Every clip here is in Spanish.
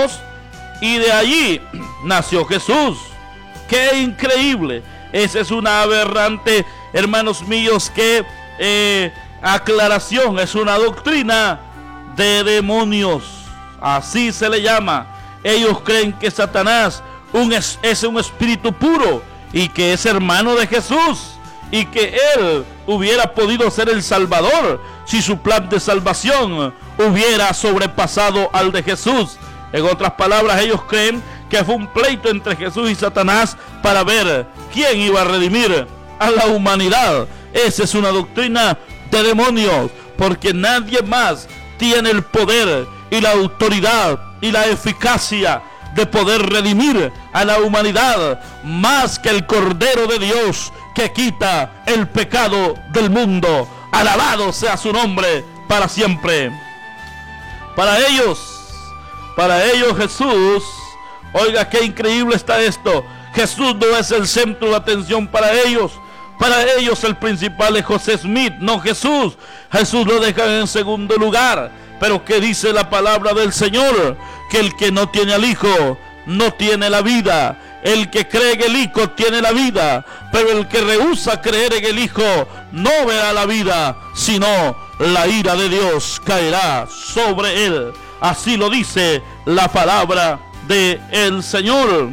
demonios, y de allí nació Jesús. ¡Qué increíble! Esa es una aberrante, hermanos míos, que aclaración, es una doctrina de demonios. Así se le llama. Ellos creen que Satanás es un espíritu puro y que es hermano de Jesús, y que él hubiera podido ser el Salvador si su plan de salvación hubiera sobrepasado al de Jesús. En otras palabras, ellos creen que fue un pleito entre Jesús y Satanás para ver quién iba a redimir a la humanidad. Esa es una doctrina de demonios, porque nadie más tiene el poder y la autoridad y la eficacia de poder redimir a la humanidad más que el Cordero de Dios que quita el pecado del mundo. Alabado sea su nombre para siempre. Para ellos Jesús, oiga qué increíble está esto, Jesús no es el centro de atención para ellos. Para ellos el principal es José Smith, no Jesús. Jesús lo dejan en segundo lugar. Pero ¿qué dice la palabra del Señor? Que el que no tiene al Hijo no tiene la vida. El que cree en el Hijo tiene la vida, pero el que rehúsa creer en el Hijo no verá la vida, sino la ira de Dios caerá sobre él. Así lo dice la palabra del Señor.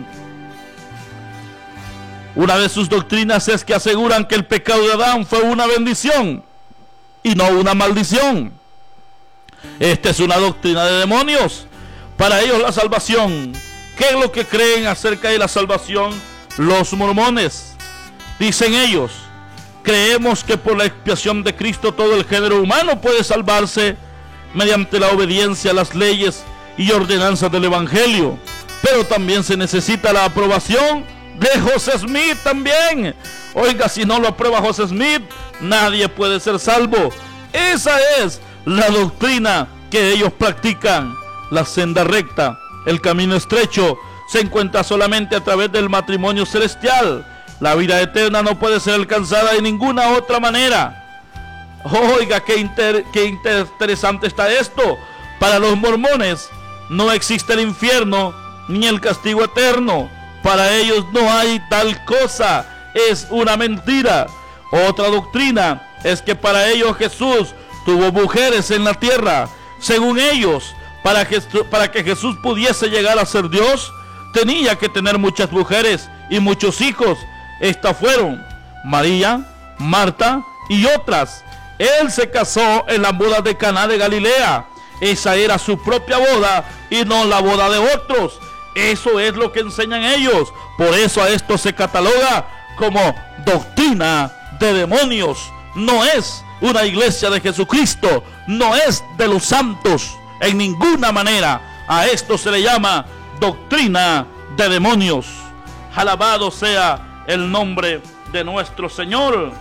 Una de sus doctrinas es que aseguran que el pecado de Adán fue una bendición y no una maldición. Esta es una doctrina de demonios. Para ellos la salvación, ¿qué es lo que creen acerca de la salvación los mormones? Dicen ellos, creemos que por la expiación de Cristo todo el género humano puede salvarse mediante la obediencia a las leyes y ordenanzas del Evangelio. Pero también se necesita la aprobación de José Smith también. Oiga, si no lo aprueba José Smith, nadie puede ser salvo. Esa es la doctrina que ellos practican. La senda recta, el camino estrecho, se encuentra solamente a través del matrimonio celestial. La vida eterna no puede ser alcanzada de ninguna otra manera. Oiga, qué interesante está esto. Para los mormones no existe el infierno ni el castigo eterno. Para ellos no hay tal cosa. Es una mentira. Otra doctrina es que para ellos Jesús tuvo mujeres en la tierra. Según ellos, para que Jesús pudiese llegar a ser Dios, tenía que tener muchas mujeres y muchos hijos. Estas fueron María, Marta y otras. Él se casó en la boda de Caná de Galilea. Esa era su propia boda y no la boda de otros. Eso es lo que enseñan ellos. Por eso a esto se cataloga como doctrina de demonios. No es una iglesia de Jesucristo, no es de los santos en ninguna manera. A esto se le llama doctrina de demonios. Alabado sea el nombre de nuestro Señor.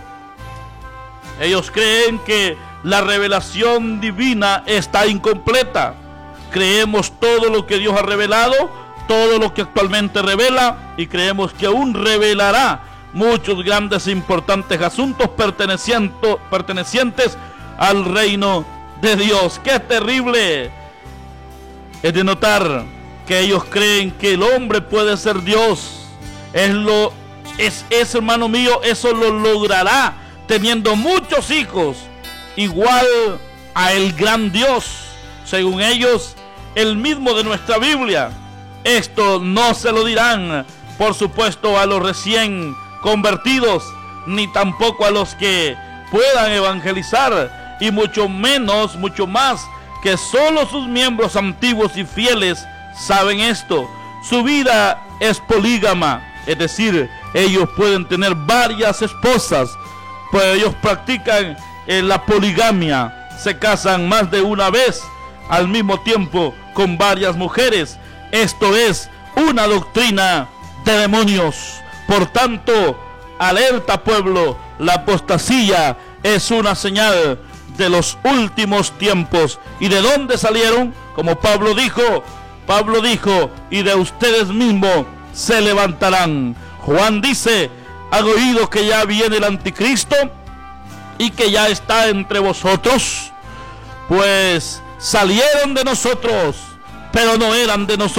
Ellos creen que la revelación divina está incompleta. Creemos todo lo que Dios ha revelado, todo lo que actualmente revela, y creemos que aún revelará muchos grandes e importantes asuntos pertenecientes al reino de Dios. ¡Qué terrible! Es de notar que ellos creen que el hombre puede ser Dios. Es hermano mío, eso lo logrará teniendo muchos hijos, igual a el gran Dios, según ellos, el mismo de nuestra Biblia. Esto no se lo dirán, por supuesto, a los recién convertidos, ni tampoco a los que puedan evangelizar, y mucho más, que solo sus miembros antiguos y fieles saben esto. Su vida es polígama, es decir, ellos pueden tener varias esposas, pues ellos practican la poligamia, se casan más de una vez al mismo tiempo con varias mujeres. Esto es una doctrina de demonios. Por tanto, alerta pueblo, la apostasía es una señal de los últimos tiempos. ¿Y de dónde salieron? Como Pablo dijo, y de ustedes mismos se levantarán. Juan dice, ¿han oído que ya viene el anticristo y que ya está entre vosotros? Pues salieron de nosotros, pero no eran de nosotros.